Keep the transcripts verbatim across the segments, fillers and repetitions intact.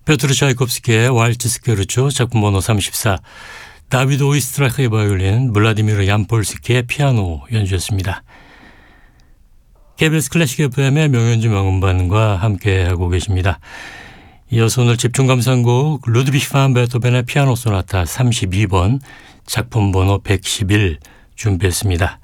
페트르 차이콥스키의 왈츠 스케르초 작품 번호 삼십사, 다비드 오이스트라크의 바이올린, 블라디미르 얀폴스키의 피아노 연주였습니다. 케이비에스 클래식 에프엠의 명연주 명음반과 함께하고 계십니다. 이어서 오늘 집중 감상곡 루드비히 반 베토벤의 피아노 소나타 삼십이 번 작품 번호 백십일 준비했습니다.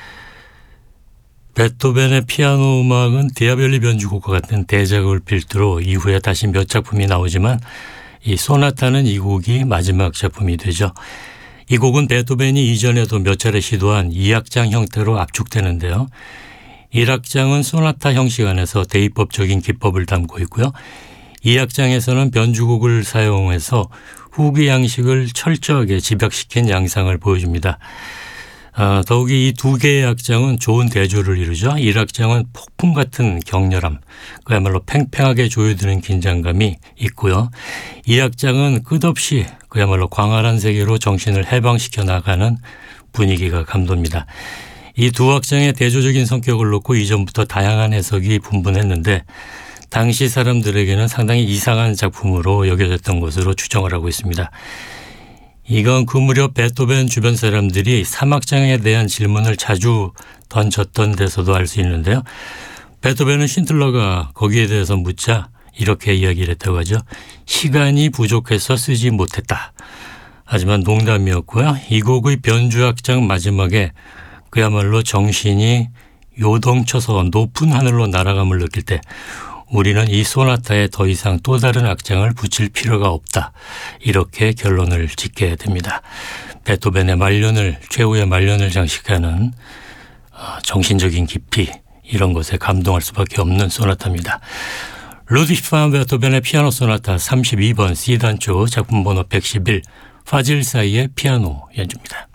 베토벤의 피아노 음악은 디아벨리 변주곡과 같은 대작을 필두로 이후에 다시 몇 작품이 나오지만 이 소나타는 이 곡이 마지막 작품이 되죠. 이 곡은 베토벤이 이전에도 몇 차례 시도한 이 악장 형태로 압축되는데요. 일 악장은 소나타 형식 안에서 대입법적인 기법을 담고 있고요. 이 악장에서는 변주곡을 사용해서 후기 양식을 철저하게 집약시킨 양상을 보여줍니다. 아, 더욱이 이 두 개의 악장은 좋은 대조를 이루죠. 일 악장은 폭풍 같은 격렬함, 그야말로 팽팽하게 조여드는 긴장감이 있고요. 이 악장은 끝없이 그야말로 광활한 세계로 정신을 해방시켜 나가는 분위기가 감돕니다. 이 두 악장의 대조적인 성격을 놓고 이전부터 다양한 해석이 분분했는데 당시 사람들에게는 상당히 이상한 작품으로 여겨졌던 것으로 추정을 하고 있습니다. 이건 그 무렵 베토벤 주변 사람들이 삼 악장에 대한 질문을 자주 던졌던 데서도 알 수 있는데요. 베토벤은 신틀러가 거기에 대해서 묻자 이렇게 이야기를 했다고 하죠. 시간이 부족해서 쓰지 못했다. 하지만 농담이었고요. 이 곡의 변주 악장 마지막에 그야말로 정신이 요동쳐서 높은 하늘로 날아감을 느낄 때 우리는 이 소나타에 더 이상 또 다른 악장을 붙일 필요가 없다. 이렇게 결론을 짓게 됩니다. 베토벤의 말년을, 최후의 말년을 장식하는 정신적인 깊이, 이런 것에 감동할 수밖에 없는 소나타입니다. 루드비히 반 베토벤의 피아노 소나타 삼십이 번 C단조 작품 번호 백십일, 파질 사이의 피아노 연주입니다.